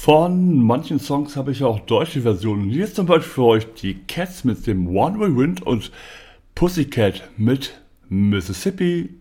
Von manchen Songs habe ich auch deutsche Versionen. Hier ist zum Beispiel für euch die Cats mit dem One Way Wind und Pussycat mit Mississippi.